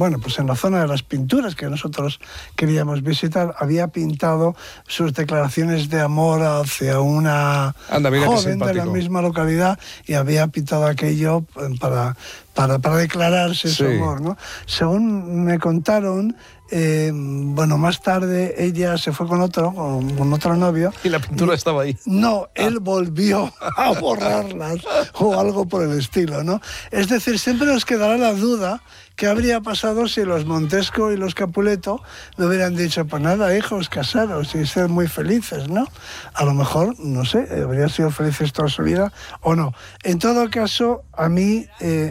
pues en la zona de las pinturas que nosotros queríamos visitar, había pintado sus declaraciones de amor hacia una joven de la misma localidad, y había pintado aquello para declararse su amor, ¿no? Según me contaron, más tarde ella se fue con otro novio. ¿Y la pintura estaba ahí? No, él volvió a borrarlas o algo por el estilo, ¿no? Es decir, siempre nos quedará la duda qué habría pasado si los Montesco y los Capuleto me hubieran dicho, pues nada, hijos, casaros y ser muy felices, ¿no? A lo mejor, no sé, habrían sido felices toda su vida o no. En todo caso, a mí,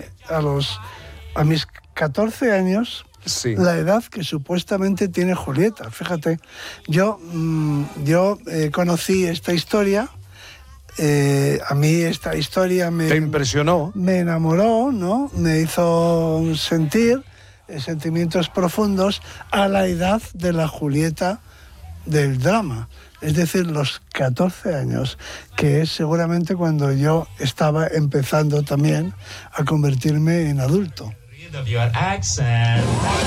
a mis 14 años... Sí. La edad que supuestamente tiene Julieta. Fíjate, yo conocí esta historia, a mí esta historia ¿Te impresionó? Me enamoró, ¿no? Me hizo sentir sentimientos profundos a la edad de la Julieta del drama. Es decir, los 14 años, que es seguramente cuando yo estaba empezando también a convertirme en adulto. Of your accent.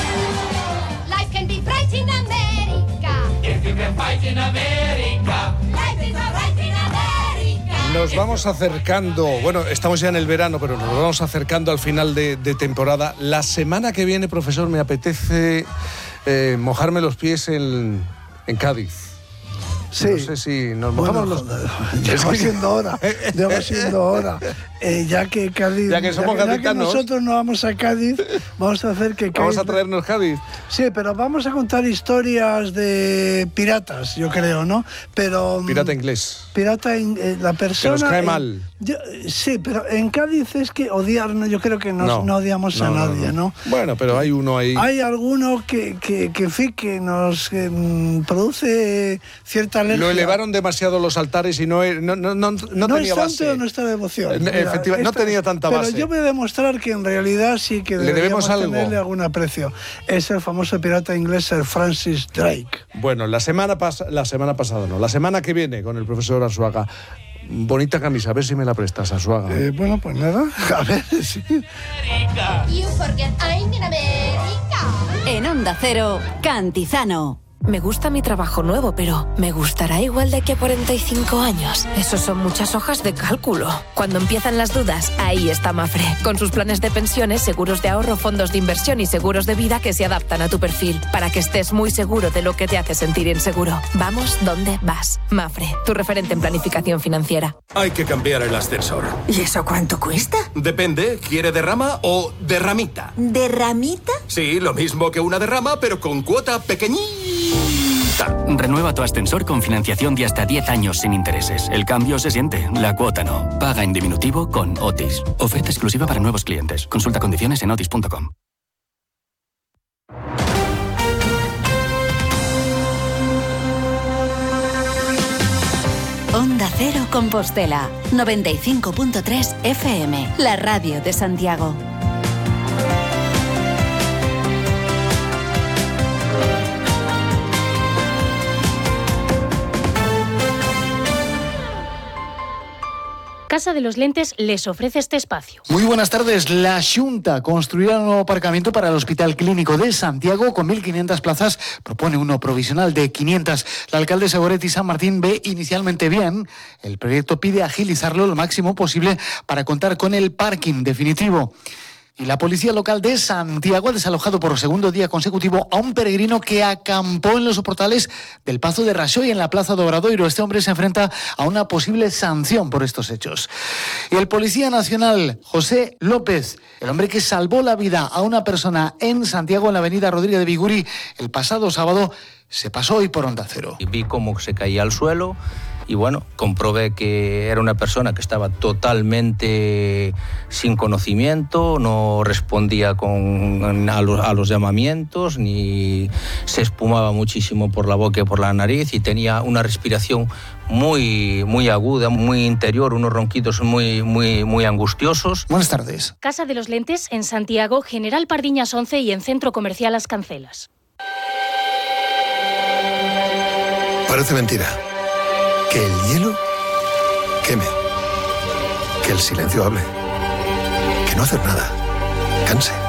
Life can be bright in America. If you can fight in America. Life is alright in America. Nos vamos acercando, estamos ya en el verano, pero nos vamos acercando al final de temporada. La semana que viene, profesor, me apetece mojarme los pies en Cádiz. Sí. No sé si nos mojamos Lleva siendo hora. Ya que Cádiz... Ya que somos gaditanos. Ya que nosotros no vamos a Cádiz, vamos a hacer que Cádiz... Vamos a traernos Cádiz. Sí, pero vamos a contar historias de piratas, yo creo, ¿no? Pero... Pirata inglés. La persona... Que nos cae mal. Sí, pero en Cádiz es que odiarnos, yo creo que no odiamos a nadie, ¿no? Bueno, pero hay uno ahí... Hay alguno que nos produce cierta alergia. Lo elevaron demasiado los altares y no tenía base. No nuestra devoción. Efectivamente, no tenía tanta base. Pero yo voy a demostrar que en realidad sí que deberíamos tenerle algún aprecio. Es el famoso pirata inglés Sir Francis Drake. Bueno, la semana semana que viene con el profesor Arzuaga. Bonita camisa, a ver si me la prestas, Arzuaga. Pues nada, a ver, sí. You forget I'm in America. En Onda Cero, Cantizano. Me gusta mi trabajo nuevo, pero ¿me gustará igual de aquí a 45 años? Eso son muchas hojas de cálculo. Cuando empiezan las dudas, ahí está Mafre. Con sus planes de pensiones, seguros de ahorro, fondos de inversión y seguros de vida que se adaptan a tu perfil, para que estés muy seguro de lo que te hace sentir inseguro. Vamos donde vas. Mafre, tu referente en planificación financiera. Hay que cambiar el ascensor. ¿Y eso cuánto cuesta? Depende, ¿quiere derrama o derramita? ¿Derramita? Sí, lo mismo que una derrama, pero con cuota pequeñita. Renueva tu ascensor con financiación de hasta 10 años sin intereses. El cambio se siente, la cuota no. Paga en diminutivo con Otis. Oferta exclusiva para nuevos clientes. Consulta condiciones en otis.com. Onda Cero Compostela, 95.3 FM, la radio de Santiago. Casa de los Lentes les ofrece este espacio. Muy buenas tardes. La Xunta construirá un nuevo aparcamiento para el Hospital Clínico de Santiago con 1.500 plazas. Propone uno provisional de 500. La alcaldesa Goretti San Martín ve inicialmente bien. El proyecto pide agilizarlo lo máximo posible para contar con el parking definitivo. Y la policía local de Santiago ha desalojado por segundo día consecutivo a un peregrino que acampó en los soportales del Pazo de Raxoi en la plaza de Obradoiro. Este hombre se enfrenta a una posible sanción por estos hechos. Y el policía nacional, José López, el hombre que salvó la vida a una persona en Santiago, en la avenida Rodríguez de Biguri, el pasado sábado, se pasó hoy por Onda Cero. Y vi cómo se caía al suelo. Y bueno, comprobé que era una persona que estaba totalmente sin conocimiento, no respondía a los llamamientos, ni se espumaba muchísimo por la boca y por la nariz, y tenía una respiración muy aguda, muy interior, unos ronquidos muy angustiosos. Buenas tardes. Casa de los Lentes en Santiago, General Pardiñas 11 y en Centro Comercial Las Cancelas. Parece mentira. Que el hielo queme, que el silencio hable, que no hacer nada canse.